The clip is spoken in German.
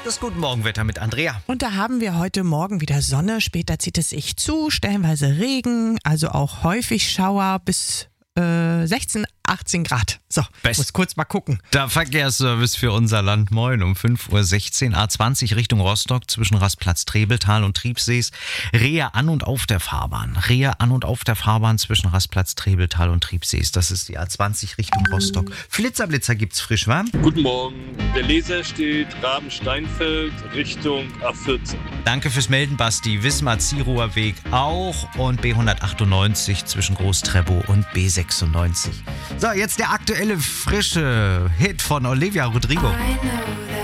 Das Guten Morgenwetter mit Andrea. Und da haben wir heute Morgen wieder Sonne, später zieht es sich zu, stellenweise Regen, also auch häufig Schauer bis 16, 18 Grad. So, muss kurz mal gucken. Der Verkehrsservice für unser Land. Moin um 5.16 Uhr. A20 Richtung Rostock zwischen Rastplatz Trebeltal und Triebsees. Rehe an und auf der Fahrbahn. Rehe an und auf der Fahrbahn zwischen Rastplatz Trebeltal und Triebsees. Das ist die A20 Richtung Rostock. Flitzer gibt's frisch, wa? Guten Morgen. Der Leser steht Raben-Steinfeld Richtung A14. Danke fürs Melden, Basti. Wismar-Zieruher Weg auch und B198 zwischen Großtreppow und B96. So, jetzt der aktuelle frische Hit von Olivia Rodrigo. I know that